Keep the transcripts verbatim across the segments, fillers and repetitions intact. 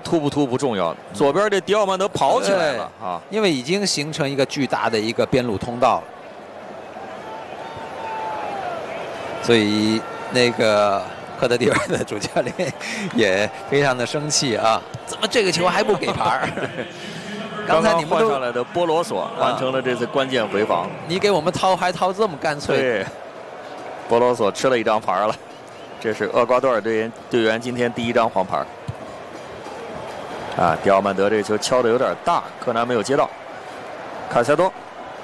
突不突不重要，左边这迪奥曼德跑起来了啊， 因为已经形成一个巨大的一个边路通道，所以那个科特迪瓦的主教练也非常的生气啊，怎么这个球还不给牌？刚才你们换上来的波罗索完成了这次关键回防， 你给我们掏还掏这么干脆？ 对，波罗索吃了一张牌了。这是厄瓜多尔队员队员今天第一张黄牌。啊，迪奥曼德这球敲的有点大，柯南没有接到。卡塞多，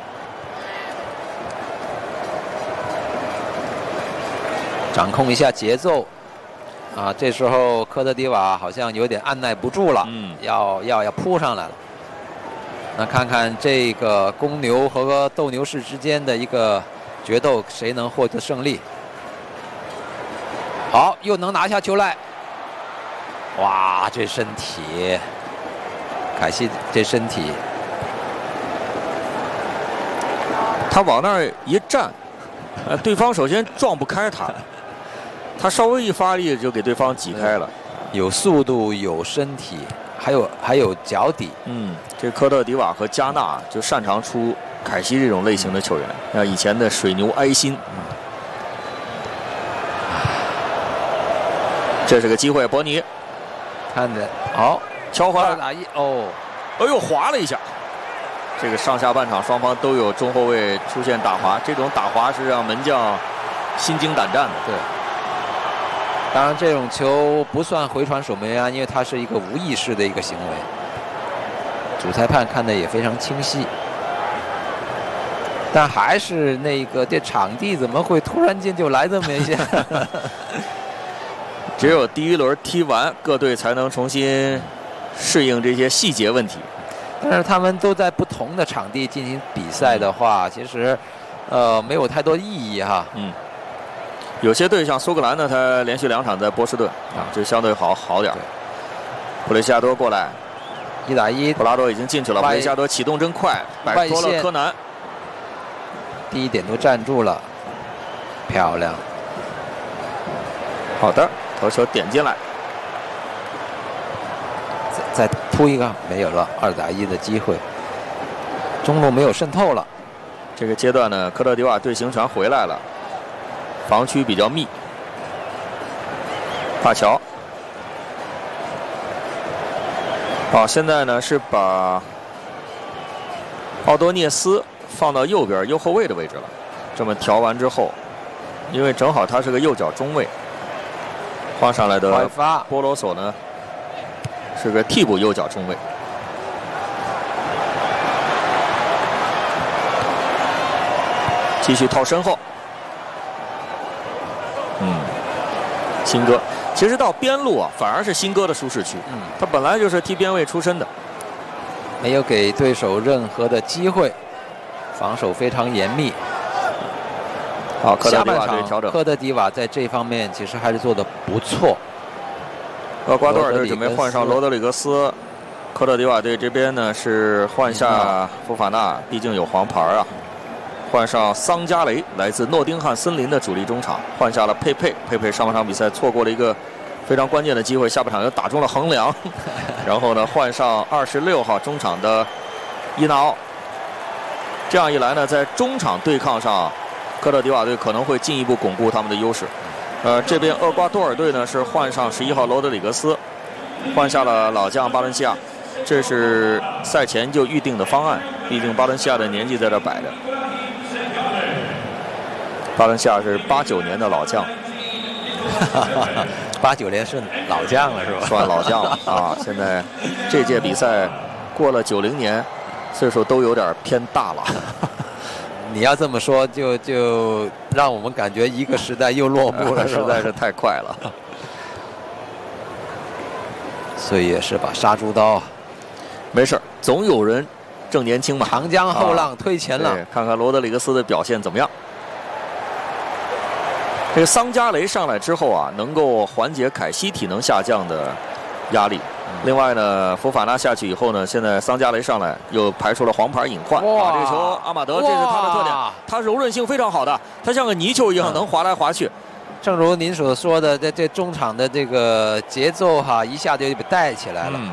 掌控一下节奏。啊，这时候科特迪瓦好像有点按耐不住了， 嗯， 要要要扑上来了。那看看这个公牛和斗牛士之间的一个决斗，谁能获得胜利？好，又能拿下球来。哇，这身体，凯西这身体， 他往那儿一站，呃，对方首先撞不开他，他稍微一发力就给对方挤开了。 有速度，有身体，还有还有脚底。 嗯，这科特迪瓦和加纳就擅长出凯西这种类型的球员，像以前的水牛埃辛。这是个机会，伯尼看着好， 敲回来打一哦， 哎呦，滑了一下。这个上下半场双方都有中后卫出现打滑，这种打滑是让门将心惊胆战的。 对，当然这种球不算回传守门员，因为它是一个无意识的一个行为。主裁判看的也非常清晰，但还是那个这场地怎么会突然间就来这么一下？ 只有第一轮踢完，各队才能重新适应这些细节问题。 但是他们都在不同的场地进行比赛的话，其实，呃，没有太多意义哈。 嗯。有些队像苏格兰呢，他连续两场在波士顿啊，就相对好好点。普雷西亚多过来， 一打一， 普拉多已经进去了。普雷西亚多启动真快，摆脱了柯南。 第一点都站住了，漂亮。 好的。头球点进来， 再再突一个，没有了，二打一的机会。中路没有渗透了。 这个阶段呢，科特迪瓦队形传回来了，防区比较密。帕乔，好，现在呢是把奥多涅斯放到右边右后卫的位置了。这么调完之后，因为正好他是个右脚中卫。换上来的波罗索呢，是个替补右脚中卫。继续套身后，嗯，新哥，其实到边路啊，反而是新哥的舒适区。嗯，他本来就是踢边卫出身的， 没有给对手任何的机会，防守非常严密。 好，科特迪瓦队调整。 科特迪瓦在这方面其实还是做的不错。 厄瓜多尔队准备换上罗德里格斯，科特迪瓦队这边呢是换下福法纳，毕竟有黄牌啊。换上桑加雷，来自诺丁汉森林的主力中场，换下了佩佩。佩佩上半场比赛错过了一个非常关键的机会，下半场又打中了横梁。然后呢，换上二十六号中场的伊纳奥。这样一来呢，在中场对抗上。科特迪瓦队可能会进一步巩固他们的优势。呃，这边厄瓜多尔队呢是换上十一号罗德里格斯，换下了老将巴伦西亚，这是赛前就预定的方案。毕竟巴伦西亚的年纪在这摆着，巴伦西亚是八九年的老将， 八九年是老将了是吧？ 算老将了啊！现在这届比赛过了九零年，岁数都有点偏大了。 你要这么说，就就让我们感觉一个时代又落幕了， 实在是太快了。 所以也是把杀猪刀， 没事，总有人正年轻嘛。 长江后浪、啊、推前浪， 看看罗德里格斯的表现怎么样。这个桑加雷上来之后啊，能够缓解凯西体能下降的压力。另外呢，福法纳下去以后呢，现在桑加雷上来又排出了黄牌隐患。啊，这个球阿马德，这是他的特点，他柔韧性非常好的，他像个泥鳅一样能滑来滑去。 正如您所说的，这这中场的这个节奏哈，一下就被带起来了。嗯